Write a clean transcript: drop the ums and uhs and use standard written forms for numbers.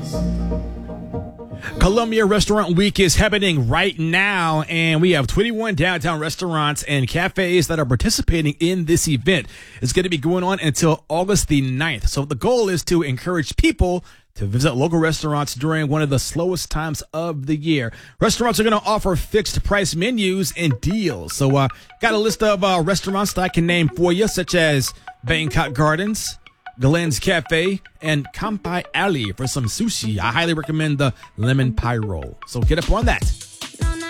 Columbia Restaurant Week is happening right now, and we have 21 downtown restaurants and cafes that are participating in this event. It's going to be going on until August the 9th. So the goal is to encourage people to visit local restaurants during one of the slowest times of the year. Restaurants are going to offer fixed price menus and deals. So got a list of restaurants that I can name for you, such as Bangkok Gardens, Glenn's Cafe, and Kampai Alley for some sushi. I highly recommend the lemon pie roll. So get up on that.